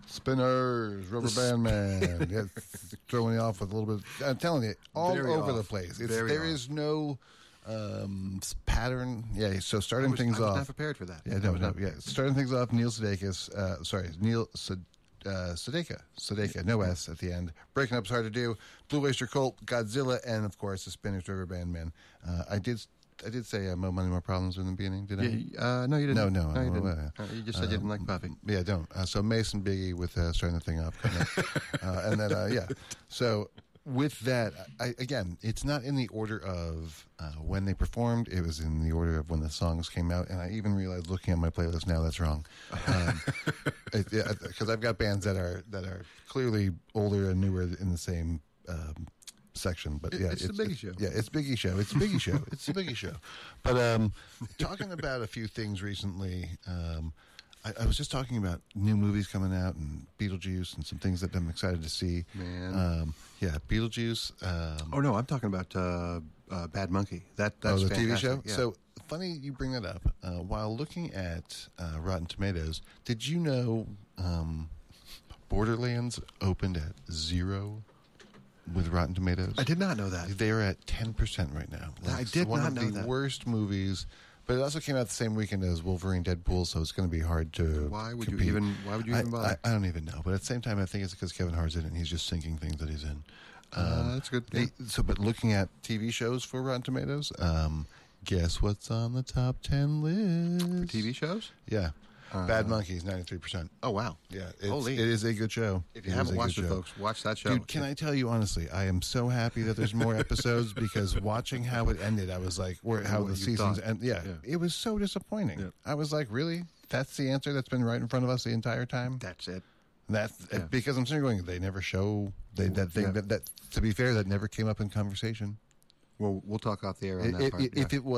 Spinners, Rubber Band Man. Yeah, it's throwing you off with a little bit. I'm telling you, all Very over off. the place. Very There off. is no pattern. Yeah, so starting things I was off. not prepared for that. Yeah, no. Starting things off, Neil Sudeikis. Sudeika, no S at the end. Breaking Up's Hard to Do. Blue Oyster Cult, Godzilla, and of course the Spinners, Rubber Band Man. I did say More Money, More Problems in the beginning, did I? No, you didn't. No, you didn't. You just said you didn't like Puffy. Yeah, don't. So Mason Biggie with starting the thing up. And then, So with that, again, it's not in the order of when they performed. It was in the order of when the songs came out. And I even realized looking at my playlist now that's wrong. Because I've got bands that are clearly older and newer in the same section, but it's the Biggie Show. Yeah, it's Biggie Show. It's Biggie Show. It's the Biggie Show. But talking about a few things recently, I was just talking about new movies coming out and Beetlejuice and some things that I'm excited to see. Man, Beetlejuice. oh no, I'm talking about Bad Monkey. That's the TV show. fantastic, yeah. So funny you bring that up. While looking at Rotten Tomatoes, did you know Borderlands opened at 0 with Rotten Tomatoes? I did not know that. They're at 10% right now. I did one not of know the that. worst movies, but it also came out the same weekend as Wolverine, Deadpool, so it's going to be hard to. Why would compete. you even bother? I don't even know, but at the same time, I think it's because Kevin Hart's in it and he's just sinking things that he's in. That's good. Yeah. But looking at TV shows for Rotten Tomatoes, guess what's on the top 10 list? TV shows? Yeah. Bad Monkeys, 93%. Oh wow! Yeah, Holy. it is a good show. If you haven't watched it, folks, watch that show. Dude, can I tell you honestly, I am so happy that there's more episodes because watching how it ended, I was like, how What the you seasons thought. end. Yeah, it was so disappointing. Yeah. I was like, really? That's the answer that's been right in front of us the entire time? That's it. That's because I'm sitting going, they never show that thing. Yeah. That to be fair, that never came up in conversation. Well, we'll talk off the air on that part. If it was.